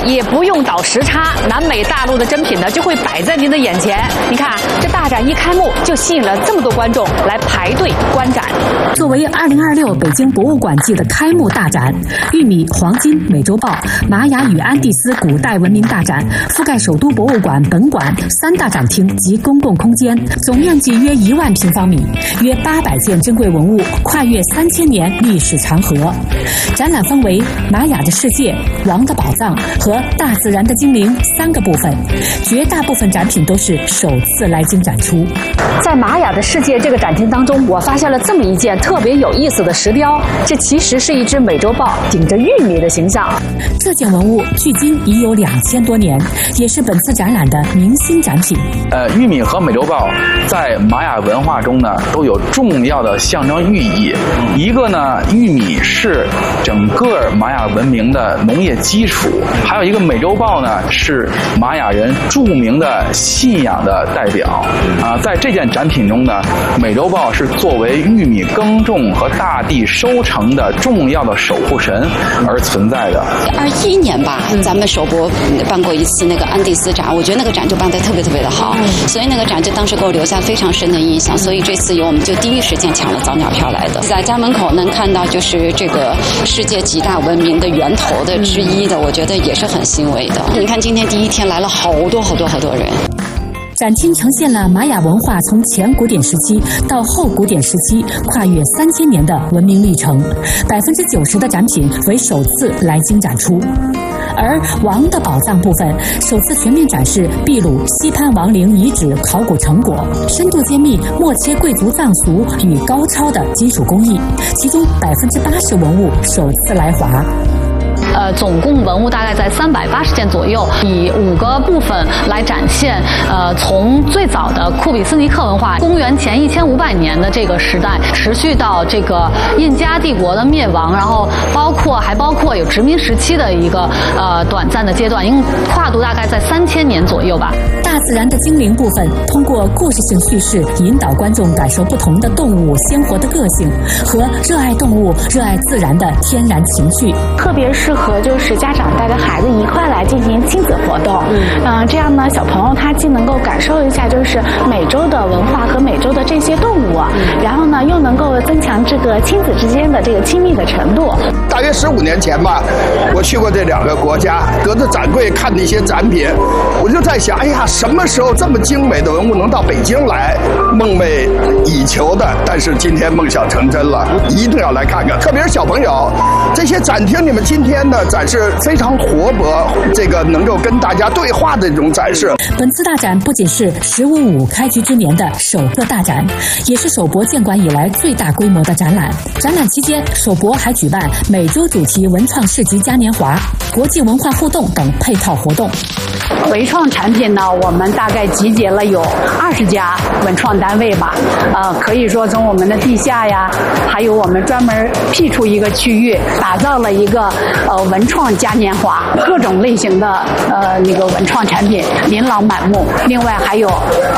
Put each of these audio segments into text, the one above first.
也不用倒时差，南美大陆的珍品呢就会摆在您的眼前。你看，这大展一开幕就吸引了这么多观众来排队观展。 作为2026北京博物馆季的开幕大展，玉米、黄金、美洲豹、玛雅与安第斯古代文明大展覆盖首都博物馆本馆3大展厅及公共空间，总面积约1万平方米，约800件珍贵文物，跨越3000年历史长河。展览分为玛雅的世界、王的宝藏和大自然的精灵3个部分，绝大部分展品都是首次来京展出。 在玛雅的世界这个展厅当中，我发现了这么一件特别有意思的石雕，这其实是一只美洲豹顶着玉米的形象。 这件文物距今已有2000多年，也是本次展览的明星展品。 玉米和美洲豹在玛雅文化中呢都有重要的象征寓意。一个呢，玉米是整个玛雅文明的农业基础，还有一个美洲豹呢是玛雅人著名的信仰的代表。在这件展品中呢，美洲豹是作为玉米耕种和大地收成的重要的守护神而存在的。 21年吧，咱们首博办过一次那个安第斯展，我觉得那个展就办得特别特别的好，所以那个展就当时给我留下非常深的印象。所以这次我们就第一时间抢了早鸟票来的，在家门口能看到就是这个世界几大文明的源头的之一的，我觉得也是很欣慰的。你看今天第一天来了好多人。 展厅呈现了玛雅文化从前古典时期到后古典时期跨越3000年的文明历程，90%的展品为首次来京展出。而王的宝藏部分首次全面展示秘鲁西潘王陵遗址考古成果，深度揭秘默切贵族葬俗与高超的金属工艺，其中80%文物首次来华。 总共文物大概在380件左右，以5个部分来展现。从最早的库比斯尼克文化，公元前1500年的这个时代，持续到这个印加帝国的灭亡，然后还包括有殖民时期的一个短暂的阶段，因为跨度大概在3000年左右吧。 大自然的精灵部分通过故事性叙事，引导观众感受不同的动物鲜活的个性和热爱动物、热爱自然的天然情绪， 特别适合就是家长带着孩子一块来进行亲子活动。这样呢，小朋友他既能够感受一下就是美洲的文化和美洲的这些动物，然后呢又能够增强这个亲子之间的这个亲密的程度。 大约15年前吧，我去过这2个国家，隔着展柜看那些展品，我就在想，哎呀，什么时候这么精美的文物能到北京来？梦寐以求的，但是今天梦想成真了，一定要来看看。特别是小朋友，这些展厅你们今天的展示非常活泼，这个能够跟大家对话的这种展示。 本次大展不仅是15.5开局之年的首个大展，也是首博建馆以来最大规模的展览。展览期间，首博还举办美洲主题文创市集嘉年华、国际文化互动等配套活动。 文创产品呢，我们大概集结了有20家文创单位吧，可以说从我们的地下呀，还有我们专门辟出一个区域，打造了一个文创嘉年华，各种类型的那个文创产品琳琅满目。另外还有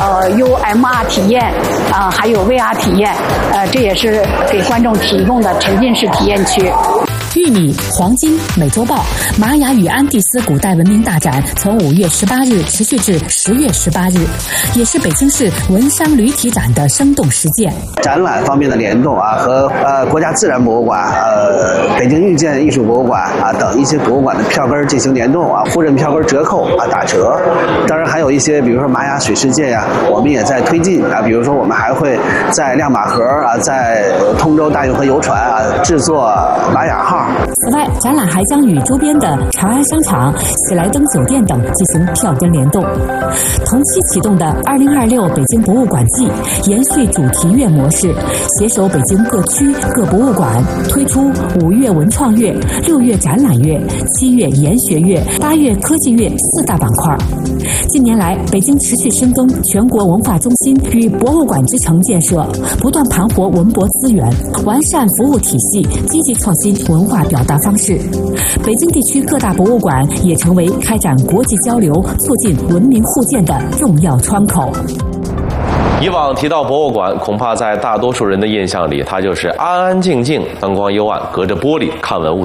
UMR 体验还有 VR 体验，这也是给观众提供的沉浸式体验区。 玉米、黄金、美洲豹、玛雅与安第斯古代文明大展从5月18日持续至10月18日，也是北京市文商旅体展的生动实践。 展览方面的联动和国家自然博物馆、北京遇见艺术博物馆等一些博物馆的票根进行联动互认票根折扣打折。当然还有一些比如说玛雅水世界我们也在推进比如说我们还会在亮马河在通州大运河游船制作玛雅号。 此外，展览还将与周边的长安商场、喜来登酒店等进行票根联动。同期启动的2026北京博物馆季延续主题月模式，携手北京各区各博物馆，推出5月文创月、6月展览月、7月研学月、8月科技月4大板块。近年来，北京持续深耕全国文化中心与博物馆之城建设，不断盘活文博资源，完善服务体系，积极创新文化表达方式。北京地区各大博物馆也成为开展国际交流、促进文明互鉴的重要窗口。 以往提到博物馆，恐怕在大多数人的印象里，它就是安安静静、灯光幽暗，隔着玻璃看文物